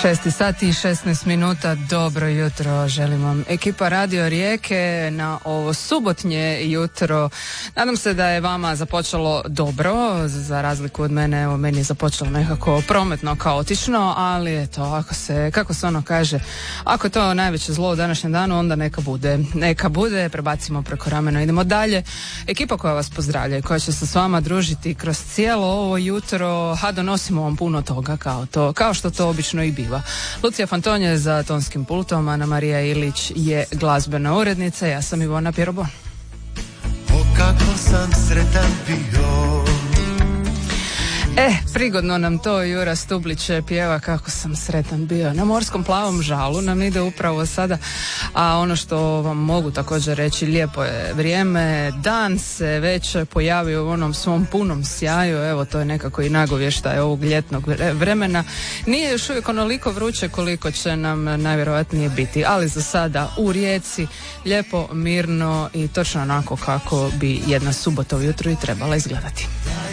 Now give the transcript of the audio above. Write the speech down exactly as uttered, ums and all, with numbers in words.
šesti sati i šesnaest minuta, dobro jutro, želim vam ekipa Radio Rijeke na ovo subotnje jutro. Nadam se da je vama započelo dobro, za razliku od mene, evo meni je započelo nekako prometno, kaotično, ali eto, ako se, kako se ono kaže, ako je to najveće zlo u današnjem danu, onda neka bude, neka bude, prebacimo preko ramena, idemo dalje. Ekipa koja vas pozdravlja i koja će se s vama družiti kroz cijelo ovo jutro, a donosimo vam puno toga kao to, kao što to obično i biva. Lucija Fantonja je za tonskim pultom, Ana Marija Ilić je glazbena urednica, ja sam Ivona Pirobon. O kako sam sretan bio. E, prigodno nam to Jura Stublić pjeva Kako sam sretan bio. Na morskom plavom žalu nam ide upravo sada, a ono što vam mogu također reći, lijepo je vrijeme, dan se već pojavio u onom svom punom sjaju, evo to je nekako i nagovještaj ovog ljetnog vremena. Nije još uvijek onoliko vruće koliko će nam najvjerojatnije biti, ali za sada u Rijeci lijepo, mirno i točno onako kako bi jedna subota ujutro i trebala izgledati.